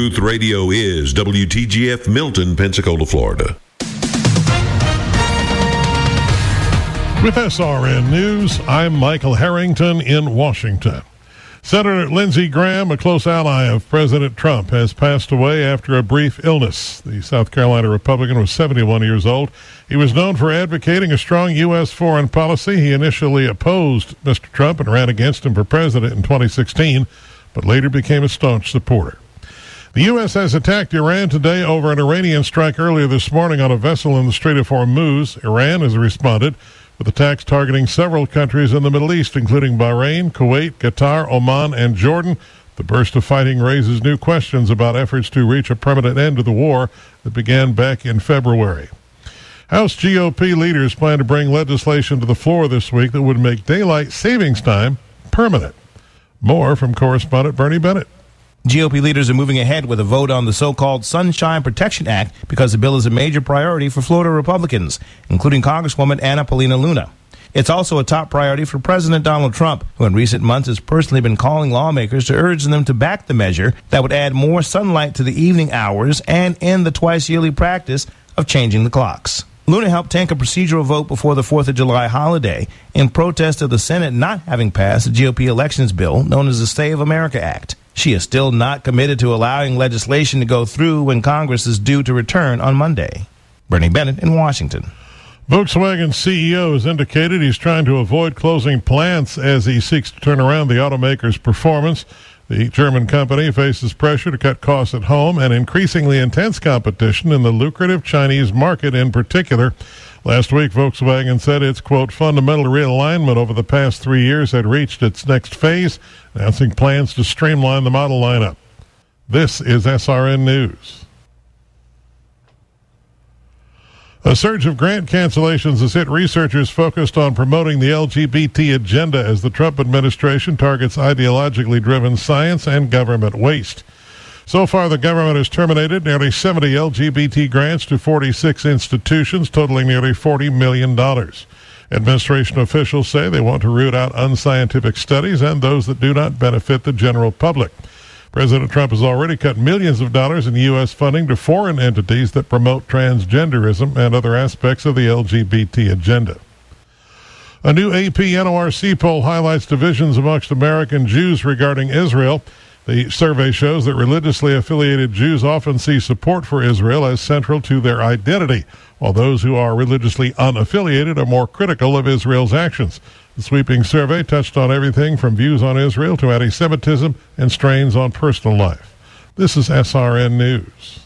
Truth Radio is WTGF Milton, Pensacola, Florida. With SRN News, I'm Michael Harrington in Washington. Senator Lindsey Graham, a close ally of President Trump, has passed away after a brief illness. The South Carolina Republican was 71 years old. He was known for advocating a strong U.S. foreign policy. He initially opposed Mr. Trump and ran against him for president in 2016, but later became a staunch supporter. The U.S. has attacked Iran today over an Iranian strike earlier this morning on a vessel in the Strait of Hormuz. Iran has responded with attacks targeting several countries in the Middle East, including Bahrain, Kuwait, Qatar, Oman, and Jordan. The burst of fighting raises new questions about efforts to reach a permanent end to the war that began back in February. House GOP leaders plan to bring legislation to the floor this week that would make daylight savings time permanent. More from correspondent Bernie Bennett. GOP leaders are moving ahead with a vote on the so-called Sunshine Protection Act because the bill is a major priority for Florida Republicans, including Congresswoman Anna Paulina Luna. It's also a top priority for President Donald Trump, who in recent months has personally been calling lawmakers to urge them to back the measure that would add more sunlight to the evening hours and end the twice-yearly practice of changing the clocks. Luna helped tank a procedural vote before the 4th of July holiday in protest of the Senate not having passed the GOP elections bill known as the Stay of America Act. She is still not committed to allowing legislation to go through when Congress is due to return on Monday. Bernie Bennett in Washington. Volkswagen CEO has indicated he's trying to avoid closing plants as he seeks to turn around the automaker's performance. The German company faces pressure to cut costs at home and increasingly intense competition in the lucrative Chinese market in particular. Last week, Volkswagen said its, quote, fundamental realignment over the past 3 years had reached its next phase, announcing plans to streamline the model lineup. This is SRN News. A surge of grant cancellations has hit researchers focused on promoting the LGBT agenda as the Trump administration targets ideologically driven science and government waste. So far, the government has terminated nearly 70 LGBT grants to 46 institutions, totaling nearly $40 million. Administration officials say they want to root out unscientific studies and those that do not benefit the general public. President Trump has already cut millions of dollars in U.S. funding to foreign entities that promote transgenderism and other aspects of the LGBT agenda. A new AP-NORC poll highlights divisions amongst American Jews regarding Israel. The survey shows that religiously affiliated Jews often see support for Israel as central to their identity, while those who are religiously unaffiliated are more critical of Israel's actions. The sweeping survey touched on everything from views on Israel to anti-Semitism and strains on personal life. This is SRN News.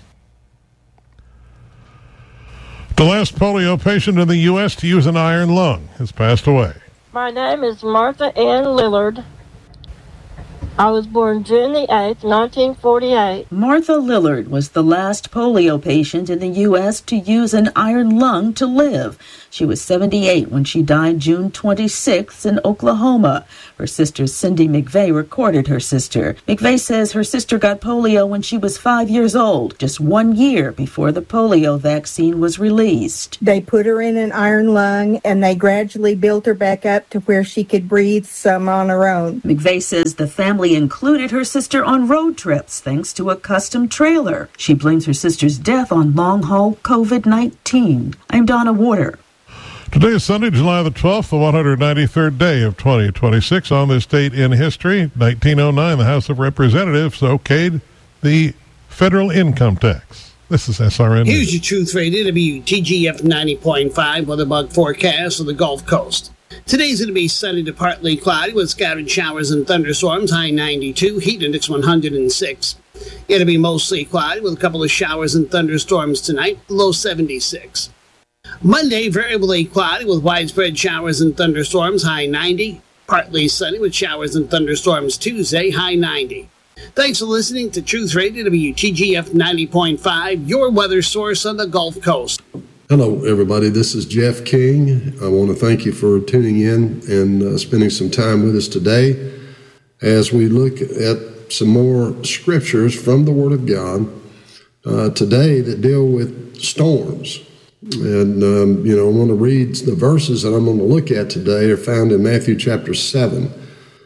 The last polio patient in the U.S. to use an iron lung has passed away. My name is Martha Ann Lillard. I was born June the 8th, 1948. Martha Lillard was the last polio patient in the U.S. to use an iron lung to live. She was 78 when she died June 26th in Oklahoma. Her sister Cindy McVeigh recorded her sister. McVeigh says her sister got polio when she was 5 years old, just 1 year before the polio vaccine was released. They put her in an iron lung, and they gradually built her back up to where she could breathe some on her own. McVeigh says the family included her sister on road trips thanks to a custom trailer. She blames her sister's death on long-haul COVID-19. I'm Donna Warder. Today is Sunday, July the 12th, the 193rd day of 2026. On this date in history, 1909, the House of Representatives okayed the federal income tax. This is SRN. Here's your Truth Radio, WTGF 90.5 weather bug forecast of the Gulf Coast. Today's going to be sunny to partly cloudy with scattered showers and thunderstorms, high 92, heat index 106. It'll be mostly cloudy with a couple of showers and thunderstorms tonight, low 76. Monday, variably cloudy with widespread showers and thunderstorms, high 90. Partly sunny with showers and thunderstorms Tuesday, high 90. Thanks for listening to Truth Radio, WTGF 90.5, your weather source on the Gulf Coast. Hello, everybody. This is Jeff King. I want to thank you for tuning in and spending some time with us today as we look at some more scriptures from the Word of God today that deal with storms. And, I want to read the verses that I'm going to look at today are found in Matthew chapter 7,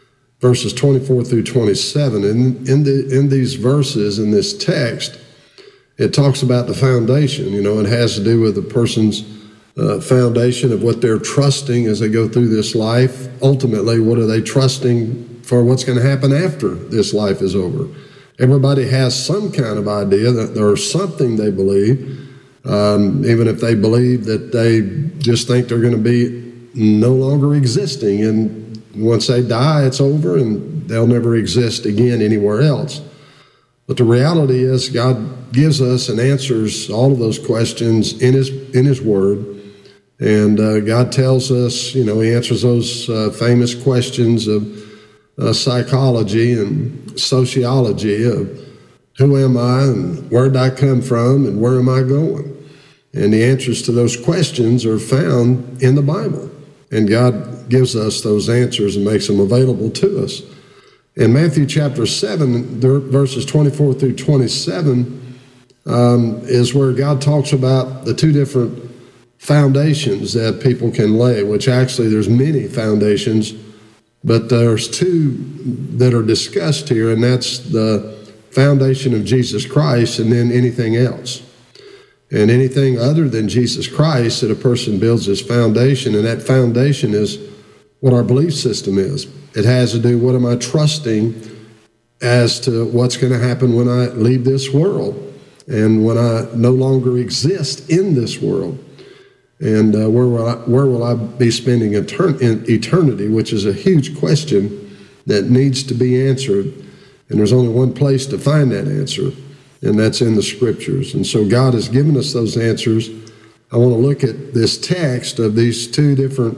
verses 24 through 27. In these verses, in this text, it talks about the foundation. It has to do with the person's foundation of what they're trusting as they go through this life. Ultimately, what are they trusting for what's going to happen after this life is over? Everybody has some kind of idea that there's something they believe, even if they believe that they just think they're going to be no longer existing, and once they die, it's over, and they'll never exist again anywhere else. But the reality is, God gives us and answers all of those questions in His Word, and God tells us, He answers those famous questions of psychology and sociology of who am I and where did I come from and where am I going? And the answers to those questions are found in the Bible. And God gives us those answers and makes them available to us. In Matthew chapter 7, verses 24 through 27, is where God talks about the two different foundations that people can lay, which actually there's many foundations, but there's two that are discussed here, and that's the foundation of Jesus Christ and then anything else. And anything other than Jesus Christ that a person builds his foundation, and that foundation is what our belief system is. It has to do, what am I trusting as to what's going to happen when I leave this world and when I no longer exist in this world. And where will I be spending eternity, which is a huge question that needs to be answered. And there's only one place to find that answer, and that's in the Scriptures. And so God has given us those answers. I want to look at this text of these two different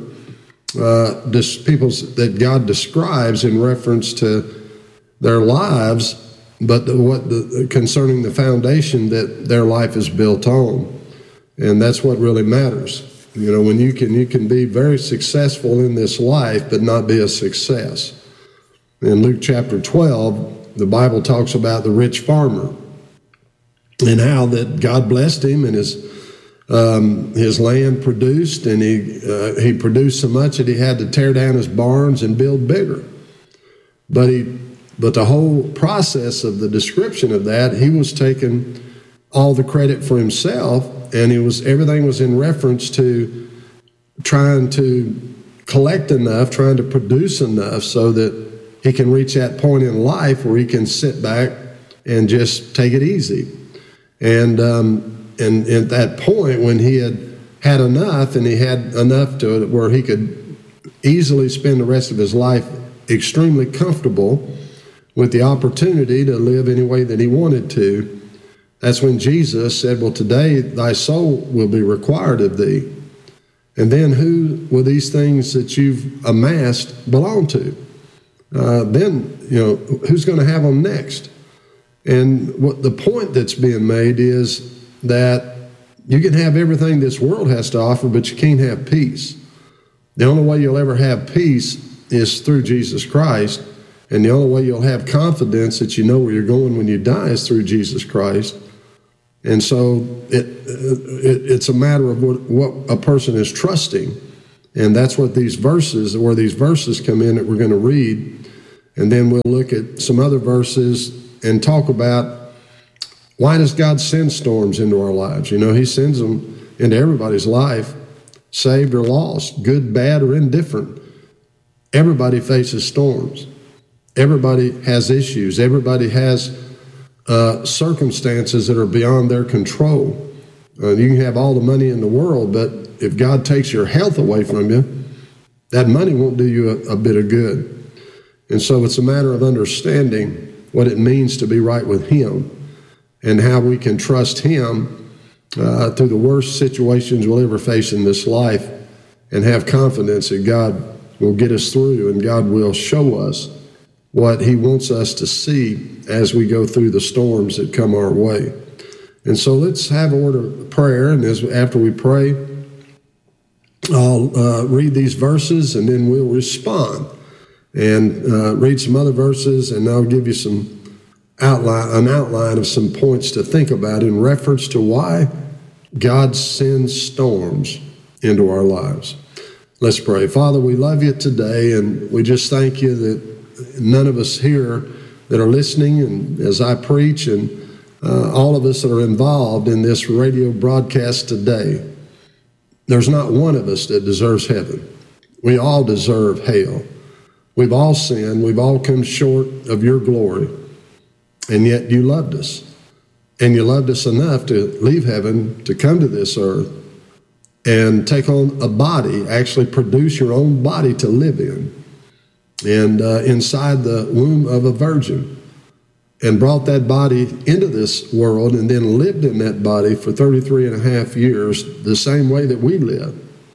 people that God describes in reference to their lives, but concerning the foundation that their life is built on. And that's what really matters. When you can be very successful in this life, but not be a success. In Luke chapter 12, the Bible talks about the rich farmer and how that God blessed him and his land produced, and he produced so much that he had to tear down his barns and build bigger. But the whole process of the description of that, he was taking all the credit for himself, and everything was in reference to trying to collect enough, trying to produce enough so that he can reach that point in life where he can sit back and just take it easy. And at that point, when he had enough, and he had enough to where he could easily spend the rest of his life extremely comfortable with the opportunity to live any way that he wanted to, that's when Jesus said, well, today thy soul will be required of thee. And then who will these things that you've amassed belong to? Then, who's going to have them next? And what the point that's being made is that you can have everything this world has to offer, but you can't have peace. The only way you'll ever have peace is through Jesus Christ. And the only way you'll have confidence that you know where you're going when you die is through Jesus Christ. And so it's a matter of what a person is trusting. And that's what where these verses come in that we're going to read. And then we'll look at some other verses and talk about, why does God send storms into our lives? He sends them into everybody's life, saved or lost, good, bad, or indifferent. Everybody faces storms. Everybody has issues. Everybody has circumstances that are beyond their control. You can have all the money in the world, but if God takes your health away from you, that money won't do you a bit of good. And so it's a matter of understanding what it means to be right with Him and how we can trust Him through the worst situations we'll ever face in this life, and have confidence that God will get us through, and God will show us what He wants us to see as we go through the storms that come our way. And so let's have a word of prayer, and after we pray, I'll read these verses, and then we'll respond and read some other verses, and I'll give you an outline of some points to think about in reference to why God sends storms into our lives. Let's pray. Father, we love you today, and we just thank you that none of us here that are listening, and as I preach, and all of us that are involved in this radio broadcast today, there's not one of us that deserves heaven. We all deserve hell. We've all sinned. We've all come short of your glory. And yet you loved us. And you loved us enough to leave heaven to come to this earth and take on a body, actually produce your own body to live in. And inside the womb of a virgin. And brought that body into this world and then lived in that body for 33 and a half years, the same way that we live.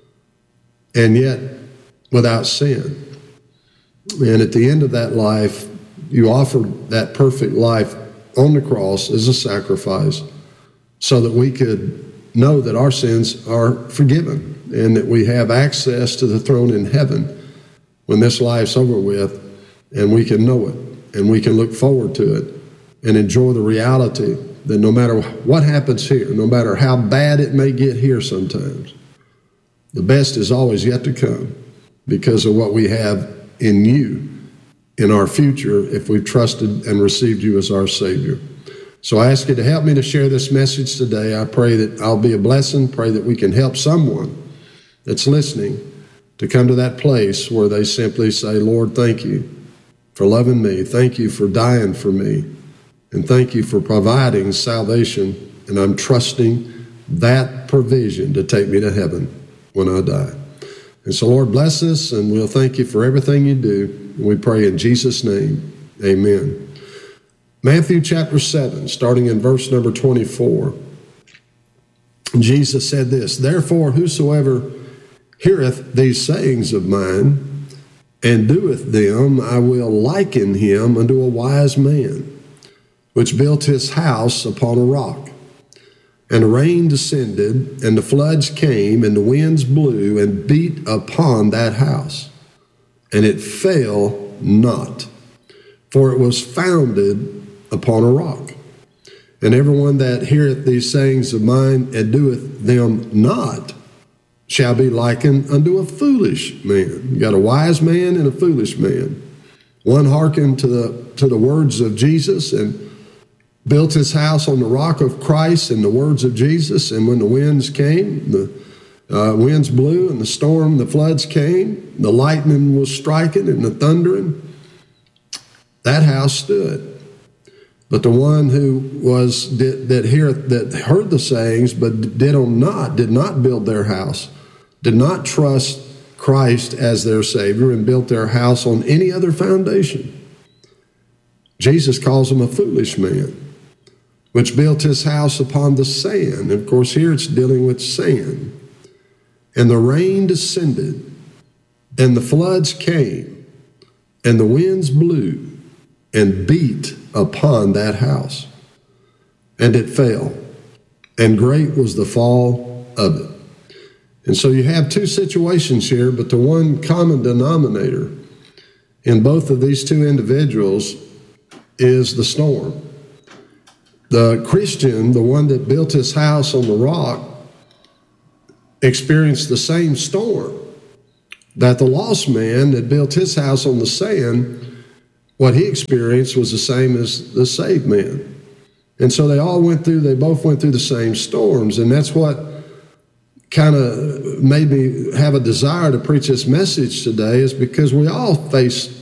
And yet without sin. And at the end of that life, you offered that perfect life on the cross as a sacrifice so that we could know that our sins are forgiven and that we have access to the throne in heaven when this life's over with, and we can know it and we can look forward to it and enjoy the reality that no matter what happens here, no matter how bad it may get here sometimes, the best is always yet to come because of what we have in you in our future if we've trusted and received you as our Savior. So I ask you to help me to share this message today. I pray that I'll be a blessing, pray that we can help someone that's listening to come to that place where they simply say, Lord, thank you for loving me. Thank you for dying for me. And thank you for providing salvation. And I'm trusting that provision to take me to heaven when I die. And so, Lord, bless us, and we'll thank you for everything you do. And we pray in Jesus' name, amen. Matthew chapter 7, starting in verse number 24. Jesus said this, Therefore, whosoever heareth these sayings of mine, and doeth them, I will liken him unto a wise man, which built his house upon a rock. And the rain descended, and the floods came, and the winds blew, and beat upon that house. And it fell not, for it was founded upon a rock. And everyone that heareth these sayings of mine, and doeth them not, shall be likened unto a foolish man. You got a wise man and a foolish man. One hearkened to the words of Jesus, and built his house on the rock of Christ and the words of Jesus. And when the winds came, the winds blew, and the storm, the floods came, the lightning was striking and the thundering, that house stood. But the one who that heard the sayings but did not build their house, did not trust Christ as their Savior, and built their house on any other foundation. Jesus calls him a foolish man, which built his house upon the sand. Of course, here it's dealing with sand. And the rain descended, and the floods came, and the winds blew, and beat upon that house. And it fell, and great was the fall of it. And so you have two situations here, but the one common denominator in both of these two individuals is the storm. The Christian, the one that built his house on the rock, experienced the same storm that the lost man that built his house on the sand, what he experienced was the same as the saved man. And so they both went through the same storms. And that's what kind of made me have a desire to preach this message today, is because we all face